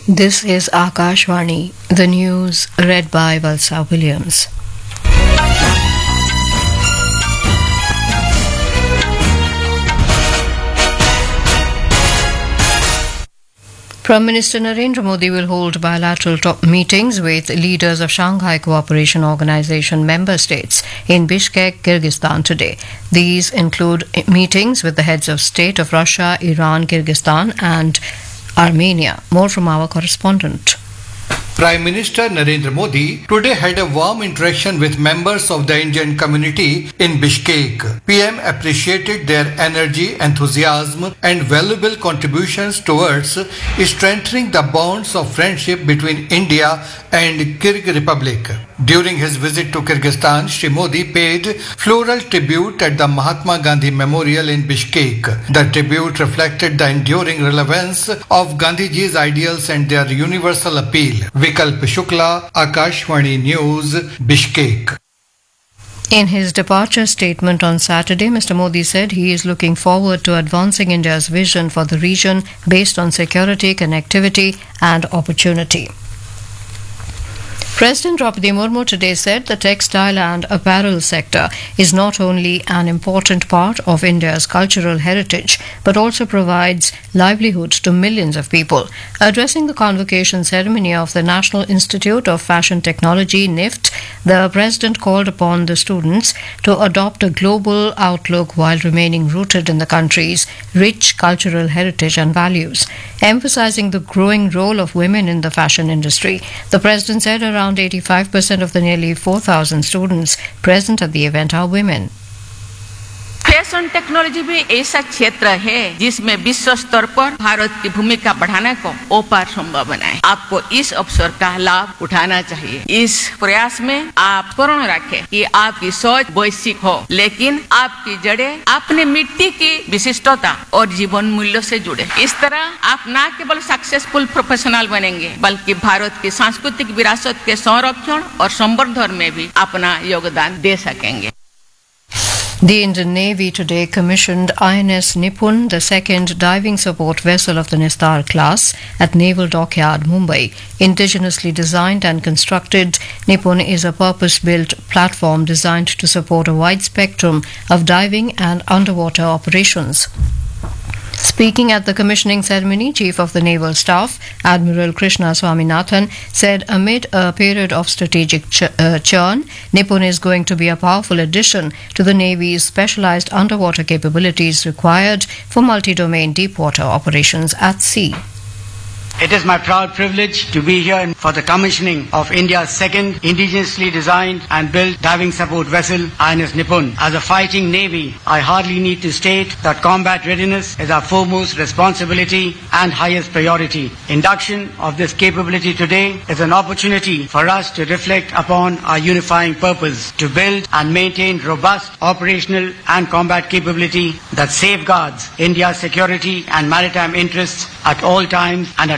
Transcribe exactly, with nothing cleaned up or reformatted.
This is Akashvani, the news read by Valsa Williams. Prime Minister Narendra Modi will hold bilateral top meetings with leaders of Shanghai Cooperation Organization member states in Bishkek, Kyrgyzstan today. These include meetings with the heads of state of Russia, Iran, Kyrgyzstan and Armenia. More from our correspondent. Prime Minister Narendra Modi today had a warm interaction with members of the Indian community in Bishkek. P M appreciated their energy, enthusiasm and valuable contributions towards strengthening the bonds of friendship between India and Kyrgyz Republic. During his visit to Kyrgyzstan, Shri Modi paid floral tribute at the Mahatma Gandhi Memorial in Bishkek. The tribute reflected the enduring relevance of Gandhiji's ideals and their universal appeal. Vikalp Shukla, Akashvani News, Bishkek. In his departure statement on Saturday, Mister Modi said he is looking forward to advancing India's vision for the region based on security, connectivity and opportunity. President Draupadi Murmu today said the textile and apparel sector is not only an important part of India's cultural heritage, but also provides livelihood to millions of people. Addressing the convocation ceremony of the National Institute of Fashion Technology, N I F T, the President called upon the students to adopt a global outlook while remaining rooted in the country's rich cultural heritage and values. Emphasizing the growing role of women in the fashion industry, the President said around Around eighty-five percent of the nearly four thousand students present at the event are women. Fashion technology भी ऐसा क्षेत्र है जिसमें विश्व स्तर पर भारत की भूमिका बढ़ाने को ओपार संभव बनाए। आपको इस अवसर का लाभ उठाना चाहिए। इस प्रयास में आप पूर्ण रखें कि आपकी सोच वैश्विक हो, लेकिन आपकी जड़ें अपने मिट्टी की विशिष्टता और जीवन मूल्यों से जुड़े। इस तरह आप न केवल सक्सेसफुल प्रोफेशनल बनेंगे, बल्कि भारत की सांस्कृतिक विरासत के संरक्षण और संवर्धन में भी अपना योगदान दे सकेंगे। The Indian Navy today commissioned I N S Nipun, the second diving support vessel of the Nistar class, at Naval Dockyard, Mumbai. Indigenously designed and constructed, Nipun is a purpose-built platform designed to support a wide spectrum of diving and underwater operations. Speaking at the commissioning ceremony, Chief of the Naval Staff, Admiral Krishna Swaminathan, said amid a period of strategic ch- uh, churn, Nipun is going to be a powerful addition to the Navy's specialized underwater capabilities required for multi-domain deep-water operations at sea. It is my proud privilege to be here for the commissioning of India's second indigenously designed and built diving support vessel, I N S Nipun. As a fighting navy, I hardly need to state that combat readiness is our foremost responsibility and highest priority. Induction of this capability today is an opportunity for us to reflect upon our unifying purpose, to build and maintain robust operational and combat capability that safeguards India's security and maritime interests at all times and at